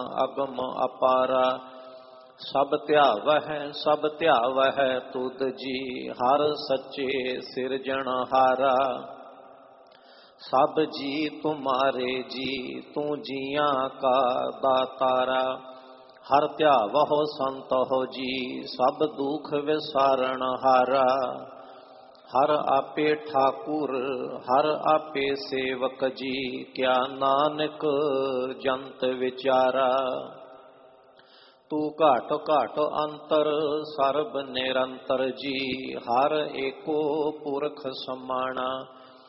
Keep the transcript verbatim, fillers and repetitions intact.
ਅਗਮ ਅਪਾਰਾ। ਸਭ ਧਿਆਵਹਿ ਸਭ ਧਿਆਵਹਿ ਤੁਧ ਜੀ, ਹਰ ਸੱਚੇ ਸਿਰਜਣਹਾਰਾ। ਸਭ ਜੀ ਤੁਮਾਰੇ ਜੀ, ਤੂੰ ਜੀਆਂ ਕਾ ਦਾਤਾਰਾ। ਹਰ ਧਿਆਵਹੁ ਸੰਤਹੁ ਜੀ, ਸਭ ਦੁਖ ਵਿਸਾਰਨ ਹਾਰਾ। ਹਰ ਆਪੇ ਠਾਕੁਰ ਹਰ ਆਪੇ ਸੇਵਕ ਜੀ, ਕਿਆ ਨਾਨਕ ਜੰਤ ਵਿਚਾਰਾ। ਤੂੰ ਘਾਟ ਘਾਟ ਅੰਤਰ ਸਰਬ ਨਿਰੰਤਰ ਜੀ, ਹਰ ਏਕੋ ਪੁਰਖ ਸਮਾਣਾ।